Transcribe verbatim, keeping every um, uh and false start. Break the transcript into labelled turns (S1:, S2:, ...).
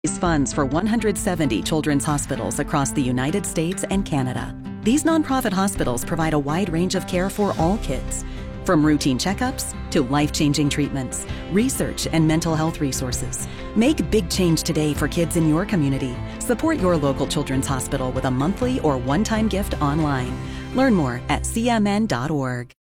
S1: Raise funds for one hundred seventy children's hospitals across the United States and Canada. These nonprofit hospitals provide a wide range of care for all kids, from routine checkups to life-changing treatments, research, and mental health resources. Make big change today for kids in your community. Support your local children's hospital with a monthly or one-time gift online. Learn more at c m n dot org.